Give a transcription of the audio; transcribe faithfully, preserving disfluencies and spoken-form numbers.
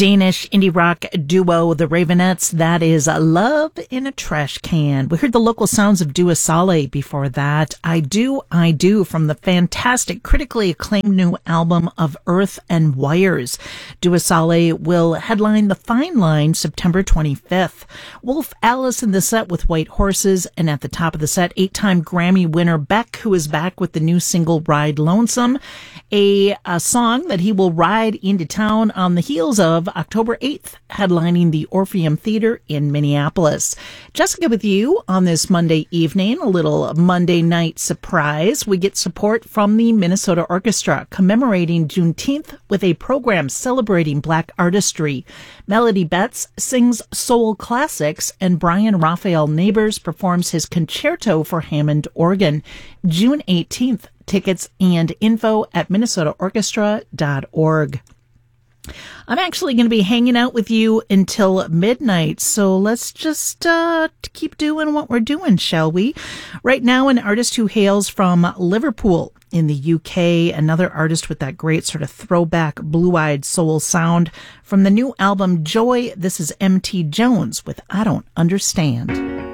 Danish indie rock duo The Ravenettes. That is Love in a Trash Can. We heard the local sounds of Dua Saleh before that. I Do, I Do from the fantastic, critically acclaimed new album of Earth and Wires. Dua Saleh will headline the Fine Line September twenty-fifth. Wolf Alice in the set with White Horses, and at the top of the set, eight-time Grammy winner Beck, who is back with the new single Ride Lonesome, a, a song that he will ride into town on the heels of October eighth, headlining the Orpheum Theater in Minneapolis. Jessica with you on this Monday evening, a little Monday night surprise. We get support from the Minnesota Orchestra, commemorating Juneteenth with a program celebrating Black artistry. Melody Betts sings soul classics, and Brian Raphael Neighbors performs his concerto for Hammond organ. June eighteenth. Tickets and info at minnesota orchestra dot org. I'm actually going to be hanging out with you until midnight, so let's just uh, keep doing what we're doing, shall we? Right now, an artist who hails from Liverpool in the U K, another artist with that great sort of throwback blue-eyed soul sound. From the new album Joy, this is M T Jones with I Don't Understand.